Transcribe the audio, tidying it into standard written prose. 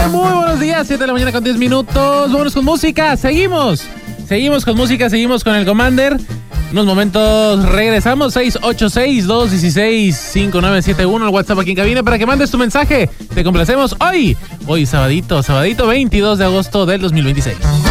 Muy buenos días, 7 de la mañana con 10 minutos. Vámonos con música, seguimos con música, seguimos con el Commander. Unos momentos regresamos, 686-216-5971, el WhatsApp aquí en cabina para que mandes tu mensaje. Te complacemos hoy sabadito 22 de agosto del 2026.